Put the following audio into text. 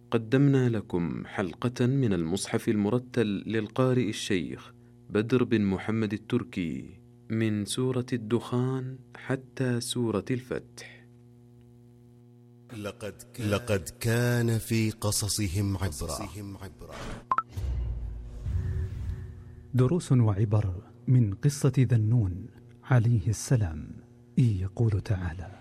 قدمنا لكم حلقة من المصحف المرتل للقارئ الشيخ بدر بن محمد التركي من سورة الدخان حتى سورة الفتح. لقد كان في قصصهم عبرة. دروس وعبر من قصة ذا النون عليه السلام. يقول تعالى: